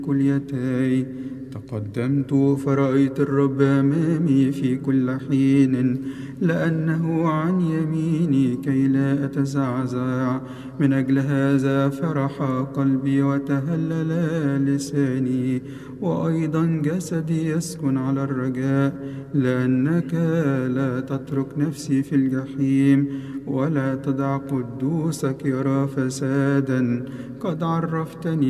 كليتي. تقدمت فرأيت الرب أمامي في كل حين، لأنه عن يميني كي لا أتزعزع. من أجل هذا فرح قلبي وتهلل لساني، وأيضا جسدي يسكن على الرجاء، لأنك لا تترك نفسي في الجحيم، ولا تدع قدوسك يرى فسادا. قد عرفتني